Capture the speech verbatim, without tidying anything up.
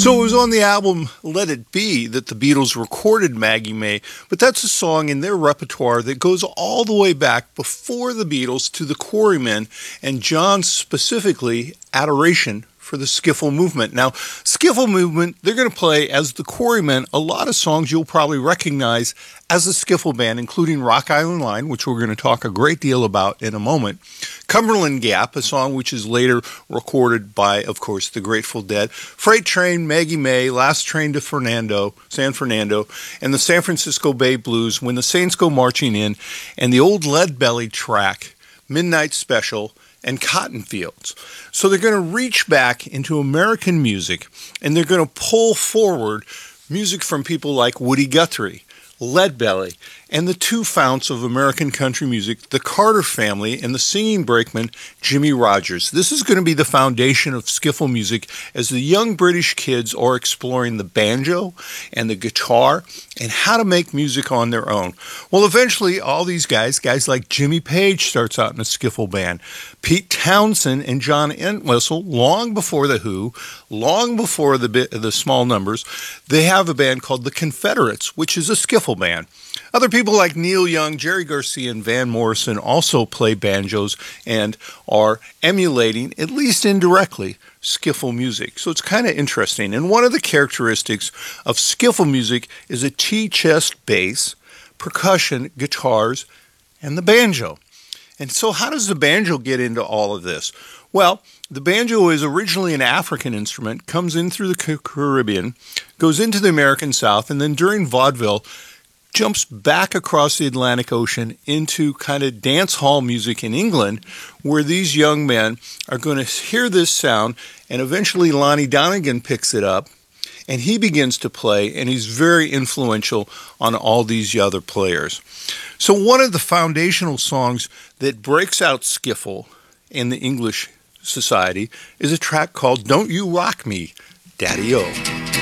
So it was on the album Let It Be that the Beatles recorded Maggie May, but that's a song in their repertoire that goes all the way back before the Beatles to the Quarrymen and John's specifically adoration for the skiffle movement. Now, skiffle movement, they're going to play as the Quarrymen a lot of songs you'll probably recognize as a skiffle band, including Rock Island Line, which we're going to talk a great deal about in a moment. Cumberland Gap, a song which is later recorded by, of course, the Grateful Dead. Freight Train, Maggie May, Last Train to Fernando, San Fernando, and the San Francisco Bay Blues, When the Saints Go Marching In, and the old Lead Belly track, Midnight Special, and Cotton Fields. So they're going to reach back into American music, and they're going to pull forward music from people like Woody Guthrie, Leadbelly, and the two founts of American country music, the Carter family and the singing brakeman Jimmy Rogers. This is going to be the foundation of skiffle music as the young British kids are exploring the banjo and the guitar and how to make music on their own. Well, eventually, all these guys, guys like Jimmy Page starts out in a skiffle band. Pete Townsend and John Entwistle, long before The Who, long before the, the Small Numbers, they have a band called the Confederates, which is a skiffle band. Other people like Neil Young, Jerry Garcia, and Van Morrison also play banjos and are emulating, at least indirectly, skiffle music. So it's kind of interesting. And one of the characteristics of skiffle music is a T-chest bass, percussion, guitars, and the banjo. And so how does the banjo get into all of this? Well, the banjo is originally an African instrument, comes in through the Caribbean, goes into the American South, and then during vaudeville, jumps back across the Atlantic Ocean into kind of dance hall music in England, where these young men are going to hear this sound, and eventually Lonnie Donegan picks it up, and he begins to play, and he's very influential on all these other players. So one of the foundational songs that breaks out skiffle in the English society is a track called Don't You Rock Me, Daddy-O.